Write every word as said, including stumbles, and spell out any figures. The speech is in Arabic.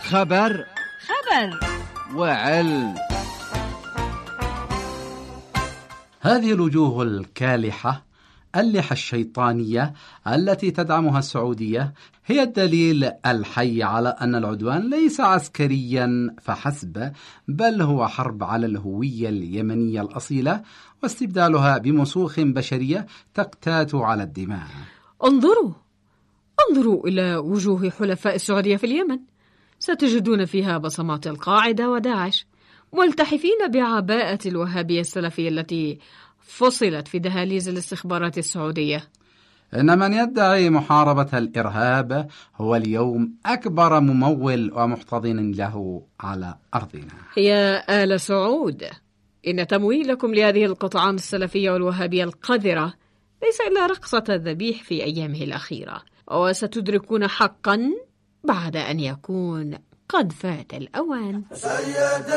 خبر خبر وعلم. هذه الوجوه الكالحة اللحى الشيطانية التي تدعمها السعودية هي الدليل الحي على أن العدوان ليس عسكريا فحسب، بل هو حرب على الهوية اليمنية الأصيلة واستبدالها بمسوخ بشرية تقتات على الدماء. انظروا انظروا إلى وجوه حلفاء السعودية في اليمن، ستجدون فيها بصمات القاعدة وداعش ملتحفين بعباءة الوهابية السلفية التي فصلت في دهاليز الاستخبارات السعودية. إن من يدعي محاربة الإرهاب هو اليوم أكبر ممول ومحتضن له على أرضنا. يا آل سعود، إن تمويلكم لهذه القطعان السلفية والوهابية القذرة ليس إلا رقصة الذبيح في أيامه الأخيرة، وستدركون حقا بعد أن يكون قد فات الأوان.